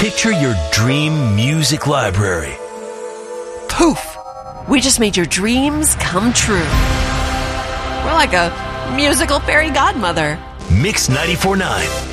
Picture your dream music library. Poof! We just made your dreams come true. We're like a musical fairy godmother. Mix 94.9.